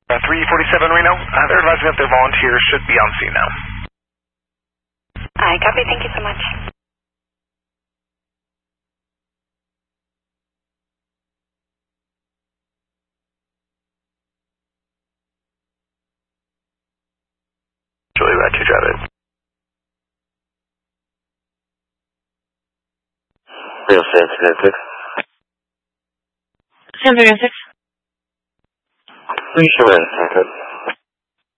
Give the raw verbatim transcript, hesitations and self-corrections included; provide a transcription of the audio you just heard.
Uh, three forty-seven Reno, uh, they're advising that their volunteers should be on scene now. I copy, thank you so much. Julie, right to drive it. Real San Francisco. San Francisco. Please show in,